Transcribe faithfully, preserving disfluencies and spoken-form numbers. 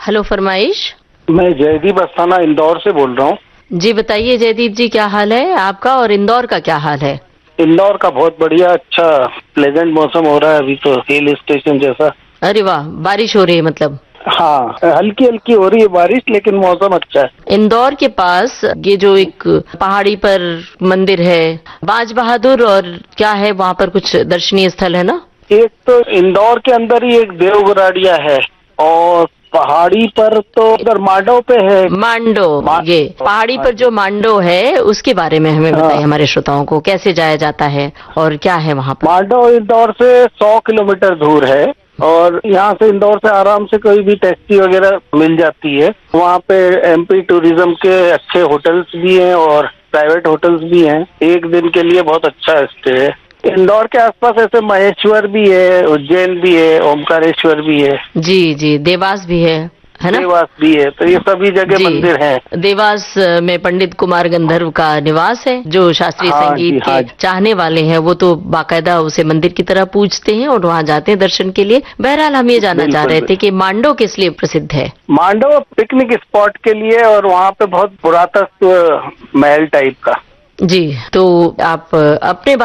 Hello, फरमाइश। मैं जयदीप अस्थाना इंदौर से बोल रहा हूँ। जी बताइए जयदीप जी, क्या हाल है आपका और इंदौर का क्या हाल है? इंदौर का बहुत बढ़िया, अच्छा प्लेजेंट मौसम हो रहा है अभी तो, हिल स्टेशन जैसा। अरे वाह, बारिश हो रही है मतलब? हाँ, हल्की हल्की हो रही है बारिश, लेकिन मौसम अच्छा है। इंदौर के पास ये जो एक पहाड़ी पर मंदिर है बाज बहादुर, और क्या है वहाँ पर कुछ दर्शनीय स्थल है ना? एक तो इंदौर के अंदर ही एक देवगराड़िया है, और पहाड़ी पर तो इधर मांडव पे है। मांडो, मा... ये पहाड़ी हाँ पर जी। जो मांडो है उसके बारे में हमें बताइए, हाँ, हमारे श्रोताओं को कैसे जाया जाता है और क्या है वहाँ पर? मांडव इंदौर से सौ किलोमीटर दूर है, और यहाँ से इंदौर से आराम से कोई भी टैक्सी वगैरह मिल जाती है। वहाँ पे एमपी टूरिज्म के अच्छे होटल्स भी हैं और प्राइवेट होटल्स भी हैं। एक दिन के लिए बहुत अच्छा स्टे है। इंदौर के आसपास ऐसे महेश्वर भी है, उज्जैन भी है, ओमकारेश्वर भी है, जी जी, देवास भी है है ना? देवास भी है, तो ये सभी जगह जी, मंदिर हैं। देवास में पंडित कुमार गंधर्व का निवास है। जो शास्त्रीय हाँ संगीत जी, के हाँ जी। चाहने वाले हैं वो तो बाकायदा उसे मंदिर की तरह पूजते हैं और वहाँ जाते हैं दर्शन के लिए। बहरहाल हम ये जानना चाह बिल्कुल रहे थे बिल्कुल। कि मांडो किस लिए प्रसिद्ध है? मांडव पिकनिक स्पॉट के लिए, और वहाँ पे बहुत पुरातत्व महल टाइप का। जी, तो आप अपने